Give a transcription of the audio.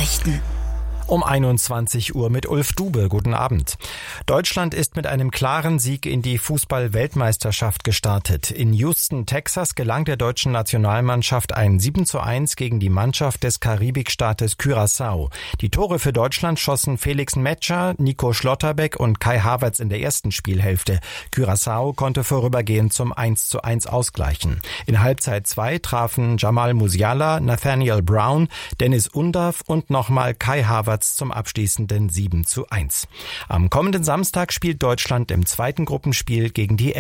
Nachrichten. Um 21 Uhr mit Ulf Dube. Guten Abend. Deutschland ist mit einem klaren Sieg in die Fußball-Weltmeisterschaft gestartet. In Houston, Texas gelang der deutschen Nationalmannschaft ein 7:1 gegen die Mannschaft des Karibikstaates Curaçao. Die Tore für Deutschland schossen Felix Metscher, Nico Schlotterbeck und Kai Havertz in der ersten Spielhälfte. Curaçao konnte vorübergehend zum 1:1 ausgleichen. In Halbzeit 2 trafen Jamal Musiala, Nathaniel Brown, Dennis Undav und nochmal Kai Havertz zum abschließenden 7:1. Am kommenden Samstag spielt Deutschland im zweiten Gruppenspiel gegen die